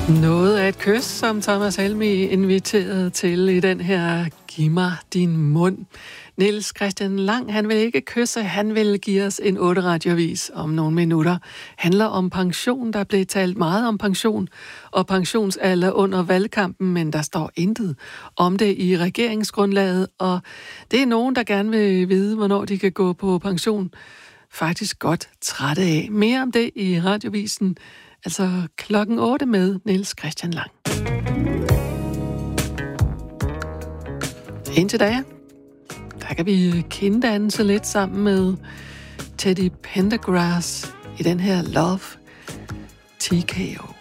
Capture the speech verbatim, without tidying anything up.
Noget af et kys, som Thomas Helmig inviterede til i den her Giv mig din mund. Niels Christian Lang, han vil ikke kysse, han vil give os en otte radiovis om nogle minutter. Handler om pension, der blev talt meget om pension og pensionsalder under valgkampen, men der står intet om det i regeringsgrundlaget, og det er nogen, der gerne vil vide, hvornår de kan gå på pension. Faktisk godt trætte af. Mere om det i radiovisen, altså klokken otte med Niels Christian Lang. Indtil da, der kan vi kinddanse lidt sammen med Teddy Pendergrass i den her Love T K O.